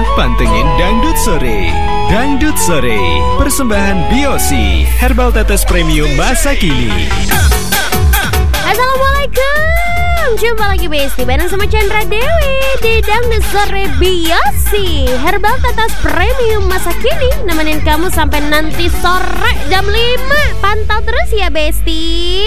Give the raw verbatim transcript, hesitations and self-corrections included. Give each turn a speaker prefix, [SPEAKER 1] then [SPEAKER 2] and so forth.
[SPEAKER 1] pantengin Dangdut Sore. Dangdut Sore, persembahan B O C, Herbal Tetes Premium masa kini.
[SPEAKER 2] Assalamualaikum, jumpa lagi Besti bareng sama Chandra Dewi di Dangdut Sore B O C, Herbal Tetes Premium masa kini. Nemenin kamu sampai nanti sore jam lima. Pantau terus ya Besti.